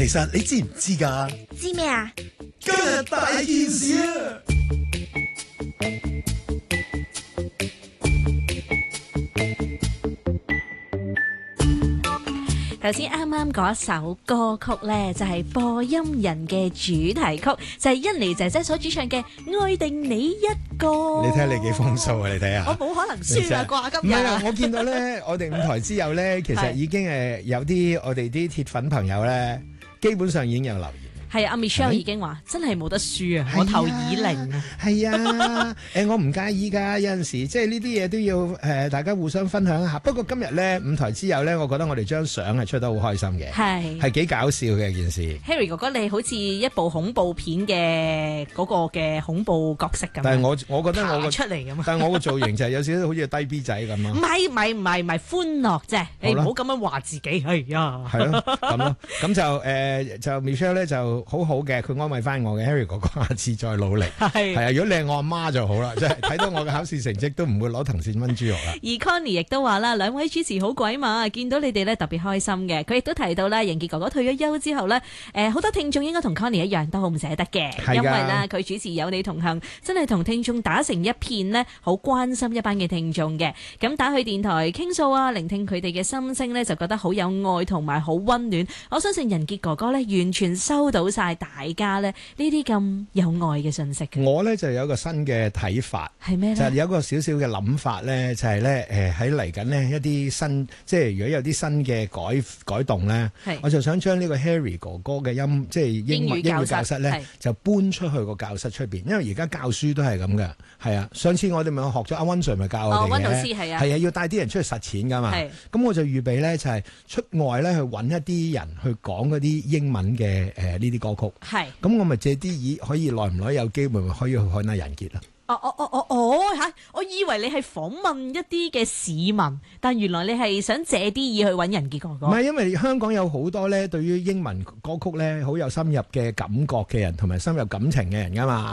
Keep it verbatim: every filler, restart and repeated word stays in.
其實你知唔知㗎？ 知咩啊？ 今日大件事啊！ 頭先啱啱嗰首歌曲呢，就係播音人嘅主題曲，就係甄妮姐姐所主唱嘅《愛定你一個》。 你睇下你幾風騷啊！你睇下， 我冇可能輸啊啩今日。 唔係啊！我見到咧，我哋五台之友咧，其實已經誒有啲我哋啲鐵粉朋友咧，基本上已經有留言。 係啊，阿 Michelle 已經話真係冇得輸啊！我投以零啊！ 係啊，誒我唔介意㗎，有陣時即係呢啲嘢都要誒大家互相分享一下。不過今日咧五台之友咧，我覺得我哋張相係出得好開心嘅，係係幾搞笑嘅件事。 Harry 哥哥，你好似一部恐怖片嘅嗰個嘅恐怖角色咁。 但係我我覺得我個出嚟咁， 但係我個造型就係有少少好似低 B 仔咁啊！ 唔係唔係唔係唔係歡樂啫，你唔好咁樣話自己係啊。係咯， 咁咯，咁就誒就 Michelle 咧就好好嘅，佢安慰翻我嘅 Harry 哥哥，下次再努力。係係啊，如果你係我阿媽就好啦，即係睇到我嘅考試成績都唔會攞藤線炆豬肉啦。 而 Connie 亦都話啦，兩位主持好鬼馬，見到你哋咧特別開心嘅。佢亦都提到啦，楊傑哥哥退咗休之後咧，誒好多聽眾應該同 Connie 一樣都好唔捨得嘅，因為咧佢主持有你同行，真係同聽眾打成一片呢，好關心一班嘅聽眾嘅。咁打去電台傾訴啊，聆聽佢哋嘅心聲咧，就覺得好有愛同埋好溫暖。我相信楊傑哥哥咧完全收到晒大家咧呢啲咁有愛嘅信息。 我咧就有一個新嘅睇法， 係咩咧？ 就係有一個少少嘅諗法咧，就係咧誒喺嚟緊呢一啲新，即係如果有啲新嘅改改動咧，我就想將呢個 Harry 哥哥嘅音，即係英文英語教室咧，就搬出去個教室出邊，因為而家教書都係咁嘅，係啊。上次我哋咪學咗阿溫 Sir 咪教我哋嘅， 溫老師係啊， 係啊，要帶啲人出去實踐噶嘛。咁我就預備咧就係出外咧去揾一啲人去講嗰啲英文嘅誒呢啲歌曲。係。咁我咪借啲意可以耐唔耐有機會可以去看下人傑啦。 哦哦哦哦哦嚇！我以為你係訪問一啲嘅市民，但原來你係想借啲意去揾人傑哥哥。唔係，因為香港有好多咧對於英文歌曲咧好有深入嘅感覺嘅人，同埋深入感情嘅人噶嘛。